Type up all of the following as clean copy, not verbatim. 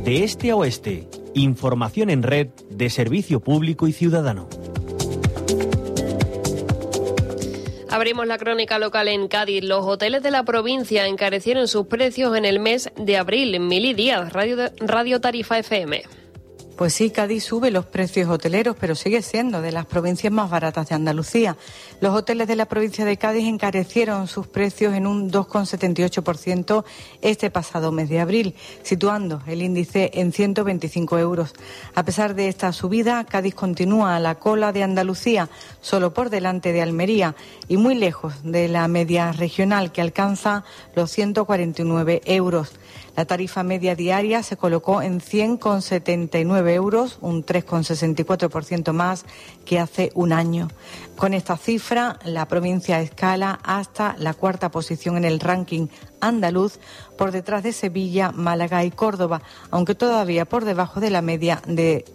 de este a oeste. Información en red de servicio público y ciudadano. Abrimos la crónica local en Cádiz. Los hoteles de la provincia encarecieron sus precios en el mes de abril. Mili Díaz, Radio Tarifa FM. Pues sí, Cádiz sube los precios hoteleros, pero sigue siendo de las provincias más baratas de Andalucía. Los hoteles de la provincia de Cádiz encarecieron sus precios en un 2,78% este pasado mes de abril, situando el índice en 125 euros. A pesar de esta subida, Cádiz continúa a la cola de Andalucía, solo por delante de Almería y muy lejos de la media regional, que alcanza los 149 euros. La tarifa media diaria se colocó en 100,79 euros, un 3,64% más que hace un año. Con esta cifra, la provincia escala hasta la cuarta posición en el ranking andaluz, por detrás de Sevilla, Málaga y Córdoba, aunque todavía por debajo de la media de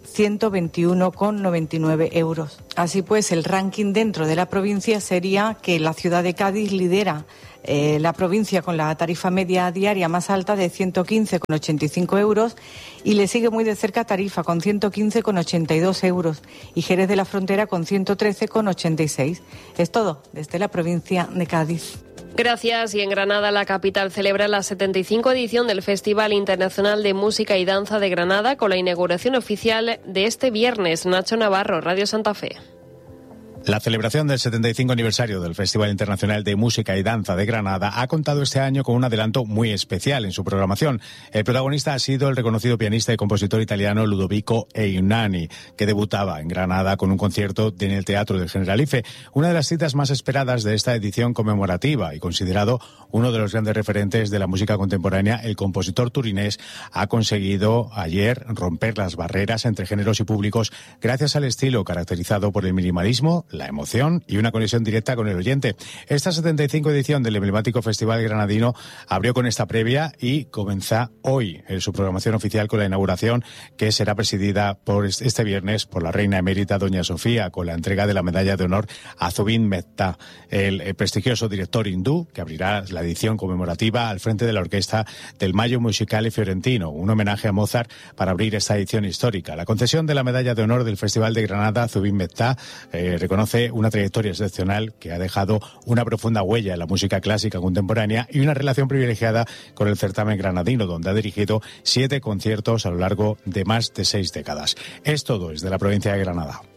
121,99 euros. Así pues, el ranking dentro de la provincia sería que la ciudad de Cádiz lidera la provincia con la tarifa media diaria más alta de 115,85 euros y le sigue muy de cerca Tarifa con 115,82 euros y Jerez de la Frontera con 113,86. Es todo desde la provincia de Cádiz. Gracias. Y en Granada, la capital celebra la 75 edición del Festival Internacional de Música y Danza de Granada con la inauguración oficial de este viernes. Nacho Navarro, Radio Santa Fe. La celebración del 75 aniversario del Festival Internacional de Música y Danza de Granada ha contado este año con un adelanto muy especial en su programación. El protagonista ha sido el reconocido pianista y compositor italiano Ludovico Einaudi, que debutaba en Granada con un concierto en el Teatro del Generalife, una de las citas más esperadas de esta edición conmemorativa y considerado uno de los grandes referentes de la música contemporánea. El compositor turinés ha conseguido ayer romper las barreras entre géneros y públicos gracias al estilo caracterizado por el minimalismo, la emoción y una conexión directa con el oyente. Esta 75 edición del emblemático Festival Granadino abrió con esta previa y comienza hoy su programación oficial con la inauguración, que será presidida por este viernes por la reina emérita doña Sofía, con la entrega de la medalla de honor a Zubin Mehta, el prestigioso director hindú, que abrirá la edición conmemorativa al frente de la orquesta del Maggio Musicale Fiorentino, un homenaje a Mozart para abrir esta edición histórica. La concesión de la medalla de honor del Festival de Granada a Zubin Mehta reconoce una trayectoria excepcional que ha dejado una profunda huella en la música clásica contemporánea y una relación privilegiada con el certamen granadino, donde ha dirigido 7 conciertos a lo largo de más de 6 décadas. Es todo desde la provincia de Granada.